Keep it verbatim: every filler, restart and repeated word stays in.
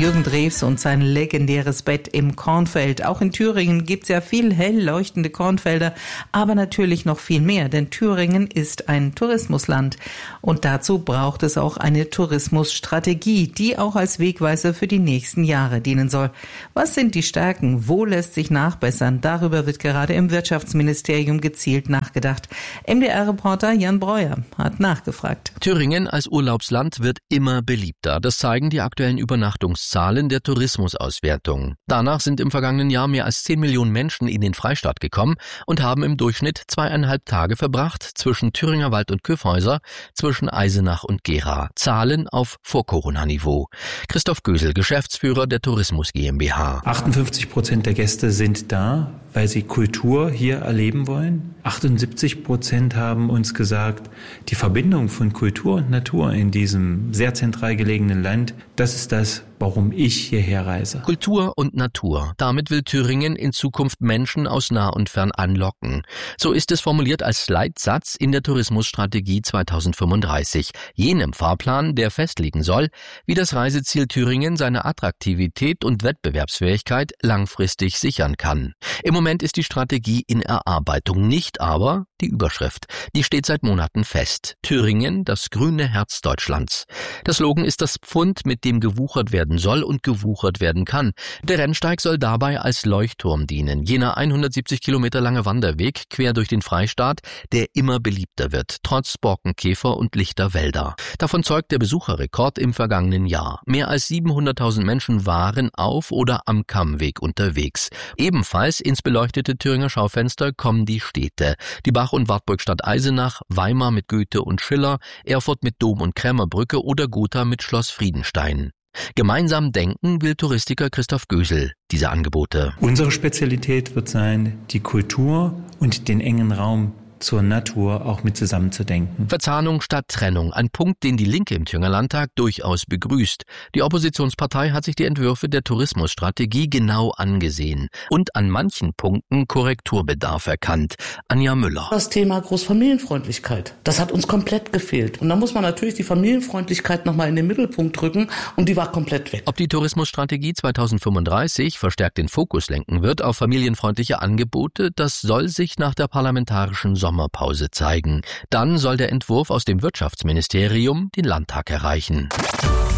Jürgen Drews und sein legendäres Bett im Kornfeld. Auch in Thüringen gibt's ja viel hell leuchtende Kornfelder, aber natürlich noch viel mehr, denn Thüringen ist ein Tourismusland. Und dazu braucht es auch eine Tourismusstrategie, die auch als Wegweiser für die nächsten Jahre dienen soll. Was sind die Stärken? Wo lässt sich nachbessern? Darüber wird gerade im Wirtschaftsministerium gezielt nachgedacht. M D R-Reporter Jan Breuer hat nachgefragt. Thüringen als Urlaubsland wird immer beliebter. Das zeigen die aktuellen Übernachtungszahlen der Tourismusauswertung. Danach sind im vergangenen Jahr mehr als zehn Millionen Menschen in den Freistaat gekommen und haben im Durchschnitt zweieinhalb Tage verbracht zwischen Thüringer Wald und Kyffhäuser, zwischen Eisenach und Gera. Zahlen auf Vor-Corona-Niveau. Christoph Gösel, Geschäftsführer der Tourismus GmbH. achtundfünfzig Prozent der Gäste sind da, weil sie Kultur hier erleben wollen. achtundsiebzig Prozent haben uns gesagt, die Verbindung von Kultur und Natur in diesem sehr zentral gelegenen Land, das ist das, warum ich hierher reise. Kultur und Natur. Damit will Thüringen in Zukunft Menschen aus nah und fern anlocken. So ist es formuliert als Leitsatz in der Tourismusstrategie zweitausendfünfunddreißig, jenem Fahrplan, der festlegen soll, wie das Reiseziel Thüringen seine Attraktivität und Wettbewerbsfähigkeit langfristig sichern kann. Im Moment ist die Strategie in Erarbeitung, nicht aber die Überschrift. Die steht seit Monaten fest. Thüringen, das grüne Herz Deutschlands. Der Slogan ist das Pfund, mit dem gewuchert werden soll und gewuchert werden kann. Der Rennsteig soll dabei als Leuchtturm dienen. Jener hundertsiebzig Kilometer lange Wanderweg quer durch den Freistaat, der immer beliebter wird, trotz Borkenkäfer und lichter Wälder. Davon zeugt der Besucherrekord im vergangenen Jahr. Mehr als siebenhunderttausend Menschen waren auf oder am Kammweg unterwegs. Ebenfalls ins beleuchtete Thüringer Schaufenster kommen die Städte. Die Bach- und Wartburgstadt Eisenach, Weimar mit Goethe und Schiller, Erfurt mit Dom- und Krämerbrücke oder Gotha mit Schloss Friedenstein. Gemeinsam denken will Touristiker Christoph Gösel diese Angebote. Unsere Spezialität wird sein, die Kultur und den engen Raum zur Natur auch mit zusammenzudenken. Verzahnung statt Trennung, ein Punkt, den die Linke im Thüringer Landtag durchaus begrüßt. Die Oppositionspartei hat sich die Entwürfe der Tourismusstrategie genau angesehen und an manchen Punkten Korrekturbedarf erkannt. Anja Müller. Das Thema Großfamilienfreundlichkeit, das hat uns komplett gefehlt. Und da muss man natürlich die Familienfreundlichkeit nochmal in den Mittelpunkt rücken und die war komplett weg. Ob die Tourismusstrategie zweitausendfünfunddreißig verstärkt den Fokus lenken wird auf familienfreundliche Angebote, das soll sich nach der parlamentarischen Sommer Sommerpause zeigen. Dann soll der Entwurf aus dem Wirtschaftsministerium den Landtag erreichen.